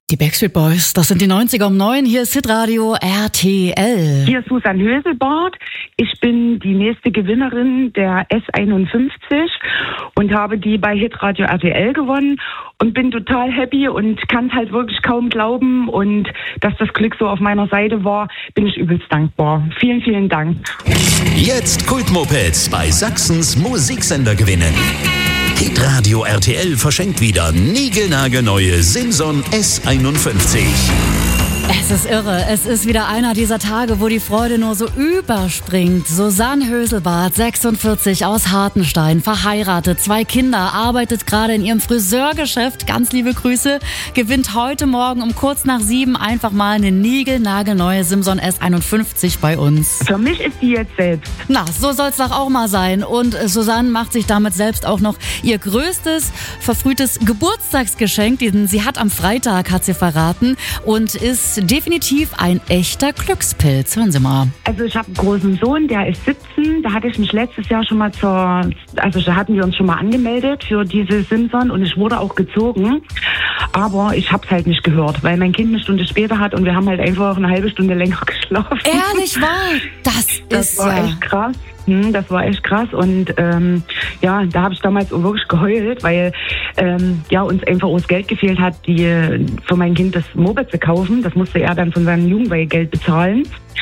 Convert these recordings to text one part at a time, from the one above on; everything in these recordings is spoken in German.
Die Backstreet Boys, das sind die 90er um 9. Hier ist Hitradio RTL. Hier ist Susan Höselbart. Ich bin die nächste Gewinnerin der S51 und habe die bei Hitradio RTL gewonnen und bin total happy und kann es halt wirklich kaum glauben. Und dass das Glück so auf meiner Seite war, bin ich übelst dankbar. Vielen, vielen Dank. Jetzt Kultmopeds bei Sachsens Musiksender gewinnen. Hitradio RTL verschenkt wieder niegelnagelneue Simson S51. Es ist irre. Es ist wieder einer dieser Tage, wo die Freude nur so überspringt. Susanne Höselbart, 46, aus Hartenstein, verheiratet, 2 Kinder, arbeitet gerade in ihrem Friseurgeschäft. Ganz liebe Grüße. Gewinnt heute Morgen um kurz nach 7 einfach mal eine niegelnagelneue Simson S51 bei uns. Für mich ist die jetzt selbst. Na, so soll's doch auch mal sein. Und Susanne macht sich damit selbst auch noch ihr größtes, verfrühtes Geburtstagsgeschenk. Sie hat am Freitag, hat sie verraten, und ist definitiv ein echter Glückspilz. Hören Sie mal. Also ich habe einen großen Sohn, der ist 17. Da hatte ich mich letztes Jahr schon mal da hatten wir uns schon mal angemeldet für diese Simson und ich wurde auch gezogen. Aber ich habe es halt nicht gehört, weil mein Kind eine Stunde später hat und wir haben halt einfach eine halbe Stunde länger geschlafen. Ehrlich wahr? Das war echt krass. Das war echt krass und da habe ich damals auch wirklich geheult, weil uns einfach das Geld gefehlt hat, für mein Kind das Moped zu kaufen. Das musste er dann von seinem Jugendweihgeld bezahlen.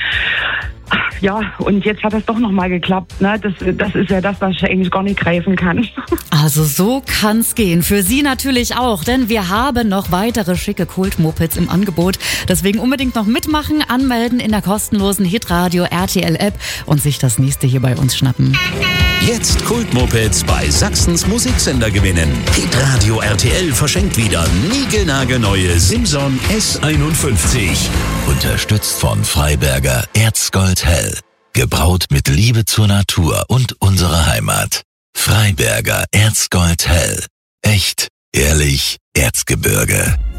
Ja, und jetzt hat das doch nochmal geklappt. Ne? Das ist ja das, was ich eigentlich gar nicht greifen kann. Also so kann's gehen. Für Sie natürlich auch, denn wir haben noch weitere schicke Kult-Mopeds im Angebot. Deswegen unbedingt noch mitmachen, anmelden in der kostenlosen Hitradio RTL App und sich das nächste hier bei uns schnappen. Jetzt Kultmopeds bei Sachsens Musiksender gewinnen. Hitradio RTL verschenkt wieder niegelnagelneue Simson S51. Unterstützt von Freiberger Erzgold Hell. Gebraut mit Liebe zur Natur und unserer Heimat. Freiberger Erzgold Hell. Echt, ehrlich, Erzgebirge.